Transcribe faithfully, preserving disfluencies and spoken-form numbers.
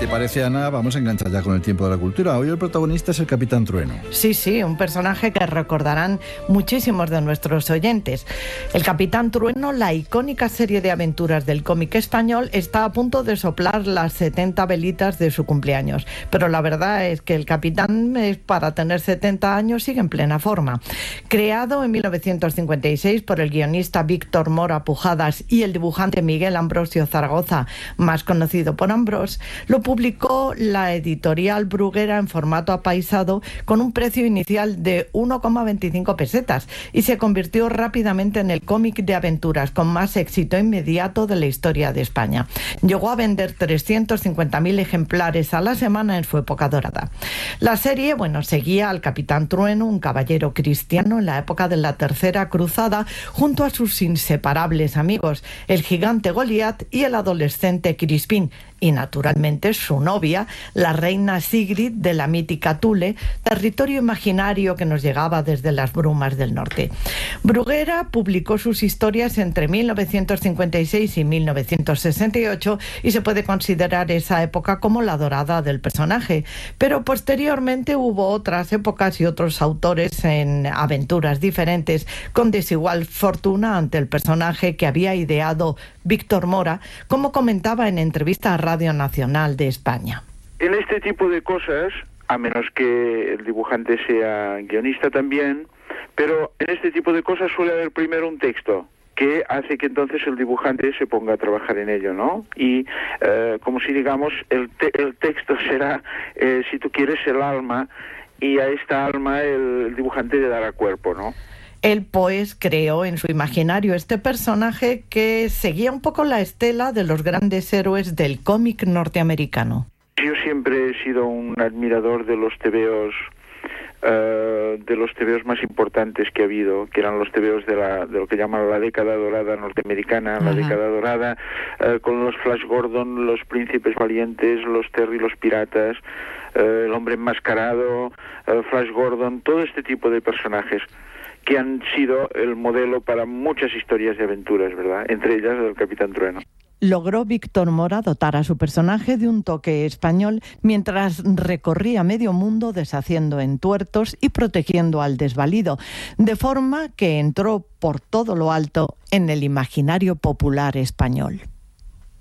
te parece, Ana, vamos a enganchar ya con el tiempo de la cultura. Hoy el protagonista es el Capitán Trueno. Sí, sí, un personaje que recordarán muchísimos de nuestros oyentes. El Capitán Trueno, la icónica serie de aventuras del cómic español, está a punto de soplar las setenta velitas de su cumpleaños. Pero la verdad es que el Capitán, para tener setenta años, sigue en plena forma. Creado en mil novecientos cincuenta y seis por el guionista Víctor Mora Pujadas y el dibujante Miguel Ambrosio Zaragoza, más conocido por Ambrós, lo publicó la editorial Bruguera en formato apaisado con un precio inicial de uno coma veinticinco pesetas y se convirtió rápidamente en el cómic de aventuras con más éxito inmediato de la historia de España. Llegó a vender trescientos cincuenta mil ejemplares a la semana en su época dorada. La serie, bueno, seguía al Capitán Trueno, un caballero cristiano en la época de la Tercera Cruzada, junto a sus inseparables amigos, el gigante Goliat y el adolescente Crispín, y naturalmente su novia, la reina Sigrid de la mítica Thule, territorio imaginario que nos llegaba desde las brumas del norte. Bruguera publicó sus historias entre mil novecientos cincuenta y seis y mil novecientos sesenta y ocho y se puede considerar esa época como la dorada del personaje, pero posteriormente hubo otras épocas y otros autores en aventuras diferentes con desigual fortuna ante el personaje que había ideado Víctor Mora, como comentaba en entrevista a Radio Nacional de España. En este tipo de cosas, a menos que el dibujante sea guionista también, pero en este tipo de cosas suele haber primero un texto que hace que entonces el dibujante se ponga a trabajar en ello, ¿no? Y eh, como si digamos, el, te el texto será, eh, si tú quieres, el alma, y a esta alma el, el dibujante le dará cuerpo, ¿no? Él, pues, creó en su imaginario este personaje que seguía un poco la estela de los grandes héroes del cómic norteamericano. Yo siempre he sido un admirador de los tebeos, uh, de los tebeos más importantes que ha habido, que eran los tebeos de, la, de lo que llaman la década dorada norteamericana, Ajá. la década dorada, uh, con los Flash Gordon, los Príncipes Valientes, los Terry, los Piratas, uh, el Hombre Enmascarado, uh, Flash Gordon, todo este tipo de personajes que han sido el modelo para muchas historias de aventuras, ¿verdad? Entre ellas el Capitán Trueno. Logró Víctor Mora dotar a su personaje de un toque español mientras recorría medio mundo deshaciendo entuertos y protegiendo al desvalido, de forma que entró por todo lo alto en el imaginario popular español.